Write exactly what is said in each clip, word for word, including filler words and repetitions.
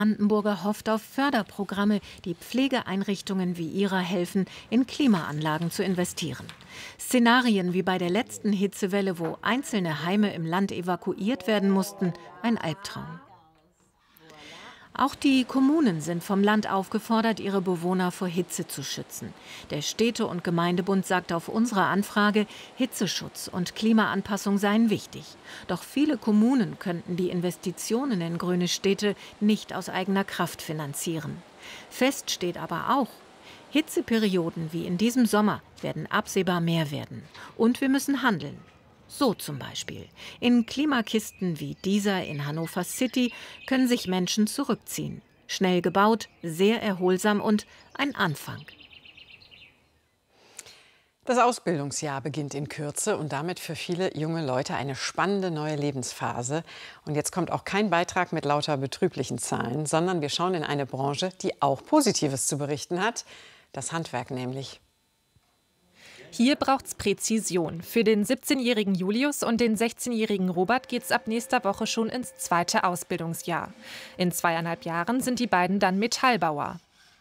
Brandenburger hofft auf Förderprogramme, die Pflegeeinrichtungen wie ihrer helfen, in Klimaanlagen zu investieren. Szenarien wie bei der letzten Hitzewelle, wo einzelne Heime im Land evakuiert werden mussten, ein Albtraum. Auch die Kommunen sind vom Land aufgefordert, ihre Bewohner vor Hitze zu schützen. Der Städte- und Gemeindebund sagt auf unsere Anfrage, Hitzeschutz und Klimaanpassung seien wichtig. Doch viele Kommunen könnten die Investitionen in grüne Städte nicht aus eigener Kraft finanzieren. Fest steht aber auch, Hitzeperioden wie in diesem Sommer werden absehbar mehr werden. Und wir müssen handeln. So zum Beispiel. In Klimakisten wie dieser in Hannover City können sich Menschen zurückziehen. Schnell gebaut, sehr erholsam und ein Anfang. Das Ausbildungsjahr beginnt in Kürze und damit für viele junge Leute eine spannende neue Lebensphase. Und jetzt kommt auch kein Beitrag mit lauter betrüblichen Zahlen, sondern wir schauen in eine Branche, die auch Positives zu berichten hat. Das Handwerk nämlich. Hier braucht's Präzision. Für den siebzehnjährigen Julius und den sechzehnjährigen Robert geht's ab nächster Woche schon ins zweite Ausbildungsjahr. In zweieinhalb Jahren sind die beiden dann Metallbauer.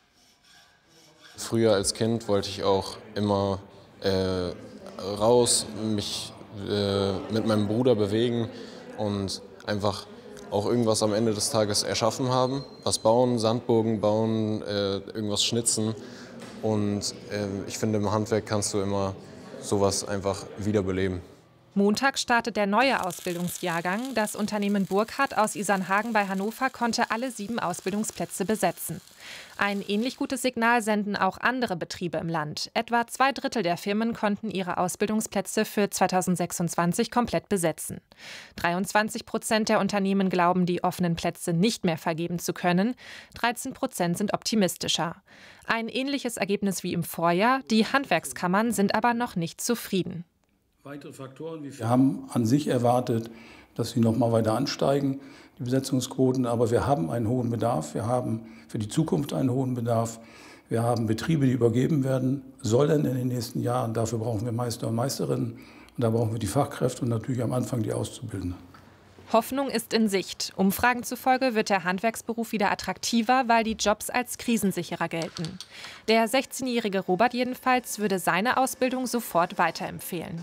Früher als Kind wollte ich auch immer äh, raus, mich äh, mit meinem Bruder bewegen und einfach auch irgendwas am Ende des Tages erschaffen haben. Was bauen, Sandburgen bauen, äh, irgendwas schnitzen. Und äh, ich finde, im Handwerk kannst du immer sowas einfach wiederbeleben. Montag startet der neue Ausbildungsjahrgang. Das Unternehmen Burkhardt aus Isernhagen bei Hannover konnte alle sieben Ausbildungsplätze besetzen. Ein ähnlich gutes Signal senden auch andere Betriebe im Land. Etwa zwei Drittel der Firmen konnten ihre Ausbildungsplätze für zweitausendsechsundzwanzig komplett besetzen. dreiundzwanzig Prozent der Unternehmen glauben, die offenen Plätze nicht mehr vergeben zu können. dreizehn Prozent sind optimistischer. Ein ähnliches Ergebnis wie im Vorjahr. Die Handwerkskammern sind aber noch nicht zufrieden. Weitere Faktoren wie wir haben an sich erwartet, dass sie noch mal weiter ansteigen, die Besetzungsquoten. Aber wir haben einen hohen Bedarf. Wir haben für die Zukunft einen hohen Bedarf. Wir haben Betriebe, die übergeben werden sollen in den nächsten Jahren. Dafür brauchen wir Meister und Meisterinnen. Und da brauchen wir die Fachkräfte und natürlich am Anfang die Auszubildenden. Hoffnung ist in Sicht. Umfragen zufolge wird der Handwerksberuf wieder attraktiver, weil die Jobs als krisensicherer gelten. Der sechzehnjährige Robert jedenfalls würde seine Ausbildung sofort weiterempfehlen.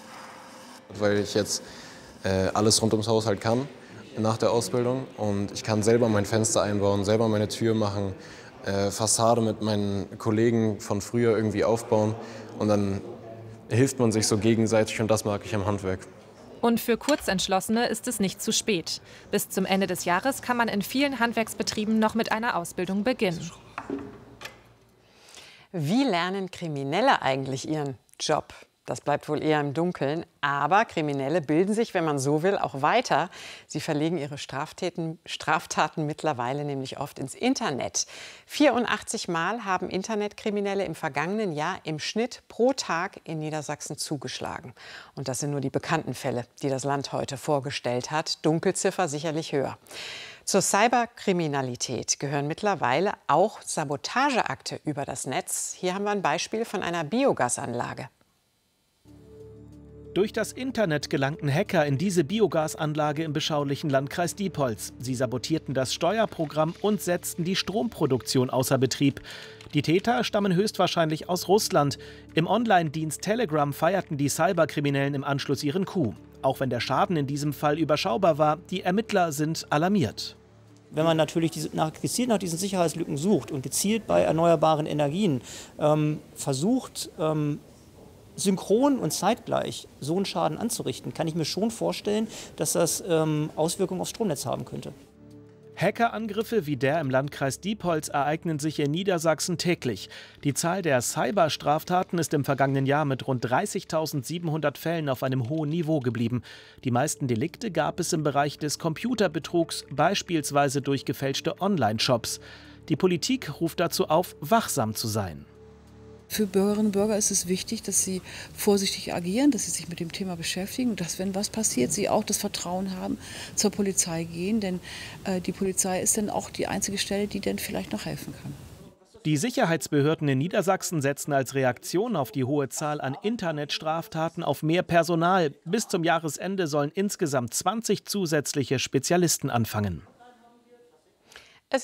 Weil ich jetzt äh, alles rund ums Haus halt kann nach der Ausbildung und ich kann selber mein Fenster einbauen, selber meine Tür machen, äh, Fassade mit meinen Kollegen von früher irgendwie aufbauen und dann hilft man sich so gegenseitig und das mag ich am Handwerk. Und für Kurzentschlossene ist es nicht zu spät. Bis zum Ende des Jahres kann man in vielen Handwerksbetrieben noch mit einer Ausbildung beginnen. Wie lernen Kriminelle eigentlich ihren Job? Das bleibt wohl eher im Dunkeln. Aber Kriminelle bilden sich, wenn man so will, auch weiter. Sie verlegen ihre Straftaten, Straftaten mittlerweile nämlich oft ins Internet. vierundachtzig Mal haben Internetkriminelle im vergangenen Jahr im Schnitt pro Tag in Niedersachsen zugeschlagen. Und das sind nur die bekannten Fälle, die das Land heute vorgestellt hat. Dunkelziffer sicherlich höher. Zur Cyberkriminalität gehören mittlerweile auch Sabotageakte über das Netz. Hier haben wir ein Beispiel von einer Biogasanlage. Durch das Internet gelangten Hacker in diese Biogasanlage im beschaulichen Landkreis Diepholz. Sie sabotierten das Steuerprogramm und setzten die Stromproduktion außer Betrieb. Die Täter stammen höchstwahrscheinlich aus Russland. Im Online-Dienst Telegram feierten die Cyberkriminellen im Anschluss ihren Coup. Auch wenn der Schaden in diesem Fall überschaubar war, die Ermittler sind alarmiert. Wenn man natürlich diese, nach, gezielt nach diesen Sicherheitslücken sucht und gezielt bei erneuerbaren Energien ähm, versucht, ähm, synchron und zeitgleich so einen Schaden anzurichten, kann ich mir schon vorstellen, dass das ähm, Auswirkungen aufs Stromnetz haben könnte. Hackerangriffe wie der im Landkreis Diepholz ereignen sich in Niedersachsen täglich. Die Zahl der Cyberstraftaten ist im vergangenen Jahr mit rund dreißigtausendsiebenhundert Fällen auf einem hohen Niveau geblieben. Die meisten Delikte gab es im Bereich des Computerbetrugs, beispielsweise durch gefälschte Online-Shops. Die Politik ruft dazu auf, wachsam zu sein. Für Bürgerinnen und Bürger ist es wichtig, dass sie vorsichtig agieren, dass sie sich mit dem Thema beschäftigen und dass, wenn was passiert, sie auch das Vertrauen haben, zur Polizei gehen. Denn äh, die Polizei ist dann auch die einzige Stelle, die dann vielleicht noch helfen kann. Die Sicherheitsbehörden in Niedersachsen setzen als Reaktion auf die hohe Zahl an Internetstraftaten auf mehr Personal. Bis zum Jahresende sollen insgesamt zwanzig zusätzliche Spezialisten anfangen.